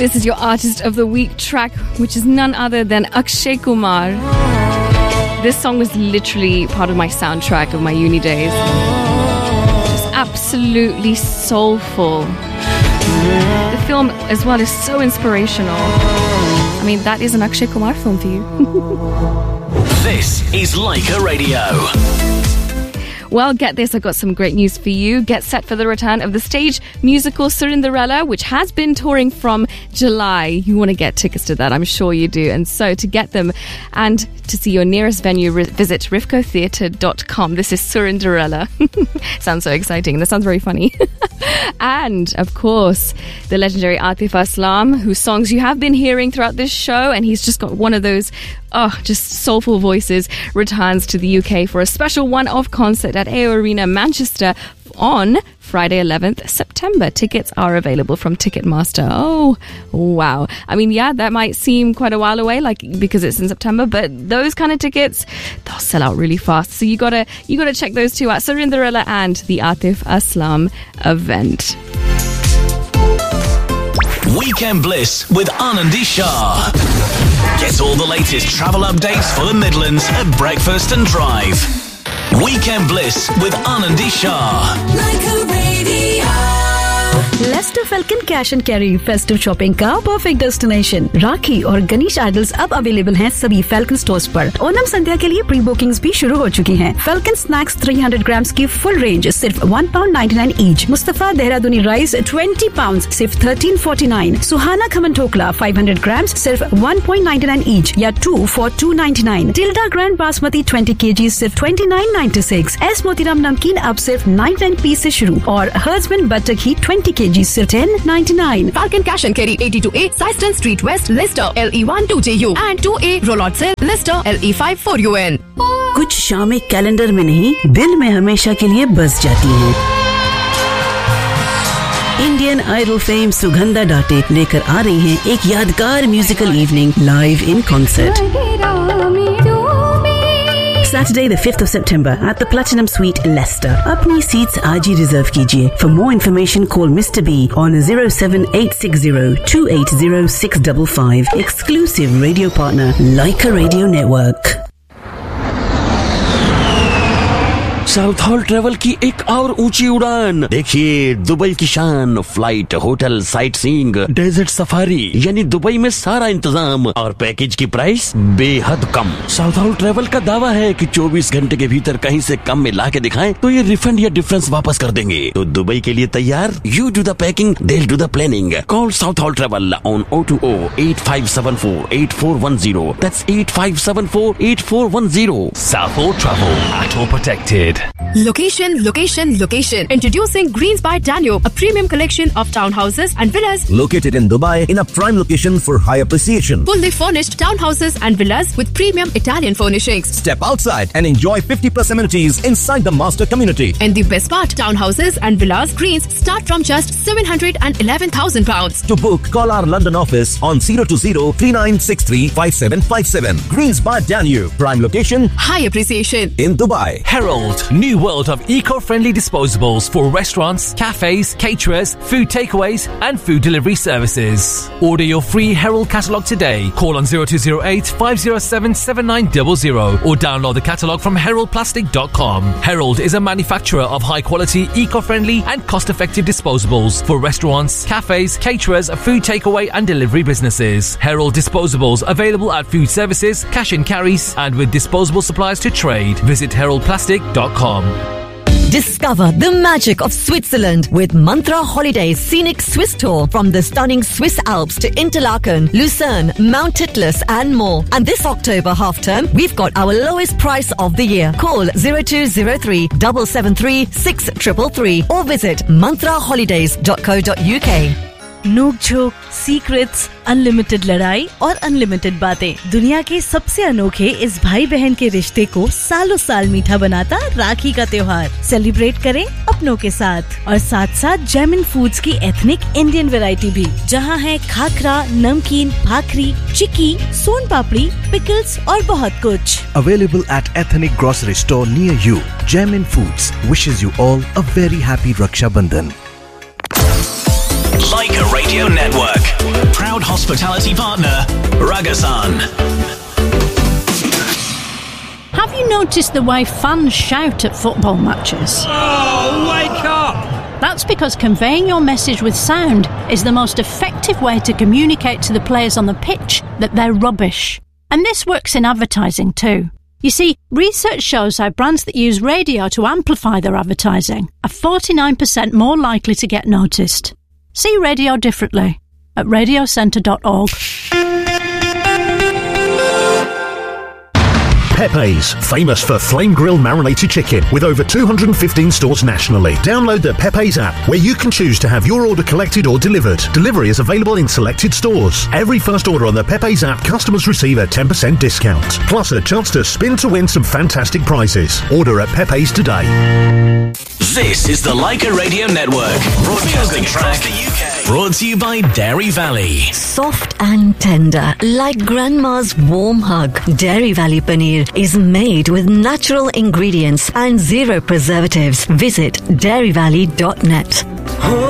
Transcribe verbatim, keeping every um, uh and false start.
This is your Artist of the Week track, which is none other than Akshay Kumar. This song was literally part of my soundtrack of my uni days. Just absolutely soulful. The film as well is so inspirational. I mean, that is an Akshay Kumar film for you. This is Leica Radio. Well, get this, I've got some great news for you. Get set for the return of the stage musical Surinderella, which has been touring from July. You want to get tickets to that, I'm sure you do. And so to get them and to see your nearest venue, visit rifco theatre dot com. This is Surinderella. Sounds so exciting. That sounds very funny. And, of course, the legendary Atif Aslam, whose songs you have been hearing throughout this show, and he's just got one of those, oh, just soulful voices, returns to the U K for a special one-off concert at A O Arena, Manchester, on Friday eleventh September. Tickets are available from Ticketmaster. Oh, wow. I mean, yeah, that might seem quite a while away, like, because it's in September, but those kind of tickets, they'll sell out really fast. So you gotta, you gotta check those two out, Surinderella and the Atif Aslam event. Weekend Bliss with Anandi Shah. Get all the latest travel updates for the Midlands at Breakfast and Drive. Weekend Bliss with Anandi Shah. Like a radio. Lester falcon cash and carry festive shopping का perfect destination. राखी और Ganesh idols अब available हैं सभी falcon stores पर। ओनम संध्या के लिए pre bookings भी शुरू हो चुकी हैं। फेल्कन स्नैक्स तीन सौ ग्राम्स की फुल रेंज सिर्फ one pound ninety nine each. Mustafa देहरादूनी rice twenty pound सिर्फ थर्टीन फोर्टी नाइन। सुहाना खमन ठोकला फाइव हंड्रेड ग्राम्स सिर्फ one point ninety nine each या to for to ninety nine. Tilde grand basmati twenty KG सिर्फ twenty nine ninety six. S Motiram नमकीन अब सिर्फ ninety nine piece से शुरू और हर्जमन बटर घी ट्वेंटी केजी सिर्फ ten ninety-nine. Falcon Cash and Carry eighty-two A, Syston Street West, Leicester, L E one two J U and two A, Rollot Sale, Leicester, L E five four U N. कुछ शामें calendar में नहीं, दिल में हमेशा के लिए बस जाती हैं। इंडियन आइडल फेम सुगंधा डाटे लेकर आ रही हैं एक यादगार musical evening live in concert. Saturday the fifth of September at the Platinum Suite, Leicester. अपनी seats आज ही रिजर्व कीजिए. For more information, call Mister B on zero seven eight six zero two eight zero six five five. Exclusive radio partner, Leica Radio Network. South hall travel की एक और ऊंची उड़ान। देखिए Dubai की शान, flight, hotel, sight seeing, desert safari, यानी Dubai में सारा इंतजाम और पैकेज की प्राइस बेहद कम। साउथ हॉल ट्रेवल का दावा है कि चौबीस घंटे के भीतर कहीं से कम में ला के दिखाएं तो ये रिफंड या डिफरेंस वापस कर देंगे। तो दुबई के लिए तैयार? You do the packing, they'll do the planning. Call South Hall Travel on zero two zero eight five seven four eight four one zero. That's eight five seven four eight four one zero. South Hall Travel, at all protected. Location, location, location. Introducing Greens by Danube, a premium collection of townhouses and villas located in Dubai in a prime location for high appreciation. Fully furnished townhouses and villas with premium Italian furnishings. Step outside and enjoy fifty plus amenities inside the master community. And the best part, townhouses and villas Greens start from just seven hundred eleven thousand pounds. To book, call our London office on zero two zero three nine six three five seven five seven. Greens by Danube, prime location, high appreciation in Dubai. Herald, new world of eco-friendly disposables for restaurants, cafes, caterers, food takeaways and food delivery services. Order your free Herald catalogue today. Call on zero two zero eight five zero seven seven nine zero zero or download the catalogue from herald plastic dot com. Herald is a manufacturer of high-quality, eco-friendly and cost-effective disposables for restaurants, cafes, caterers, food takeaway and delivery businesses. Herald disposables available at food services, cash and carries and with disposable supplies to trade. Visit herald plastic dot com. Discover the magic of Switzerland with Mantra Holidays Scenic Swiss Tour from the stunning Swiss Alps to Interlaken, Lucerne, Mount Titlis and more. And this October half term, we've got our lowest price of the year. Call zero two zero three seven seven three six three three three or visit mantra holidays dot co dot u k. नोक झोंक, secrets, unlimited लड़ाई और unlimited बातें। दुनिया के सबसे अनोखे इस भाई बहन के रिश्ते को सालों साल मीठा बनाता राखी का त्योहार। सेलिब्रेट करें अपनों के साथ और साथ साथ जैमिन फूड्स की एथनिक इंडियन वैरायटी भी, जहां है खाखरा, नमकीन, भाकरी, चिक्की, सोन पापड़ी, पिकल्स और बहुत कुछ। Available at ethnic grocery store near you. Jaimin Foods wishes you all a very happy Raksha Bandhan. Leica Radio Network, proud hospitality partner, Ragasan. Have you noticed the way fans shout at football matches? Oh, wake up! That's because conveying your message with sound is the most effective way to communicate to the players on the pitch that they're rubbish. And this works in advertising too. You see, research shows how brands that use radio to amplify their advertising are forty-nine percent more likely to get noticed. See radio differently at radio centre dot org. Pepe's, famous for flame grilled marinated chicken, with over two hundred fifteen stores nationally. Download the Pepe's app, where you can choose to have your order collected or delivered. Delivery is available in selected stores. Every first order on the Pepe's app, customers receive a ten percent discount, plus a chance to spin to win some fantastic prizes. Order at Pepe's today. This is the Leica Radio Network, broadcasting across the U K. Brought to you by Dairy Valley. Soft and tender, like grandma's warm hug. Dairy Valley Paneer is made with natural ingredients and zero preservatives. Visit dairy valley dot net.